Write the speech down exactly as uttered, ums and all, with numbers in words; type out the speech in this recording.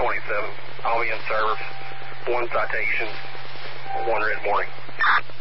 twenty-seven. I'll be in service. One citation, one red warning.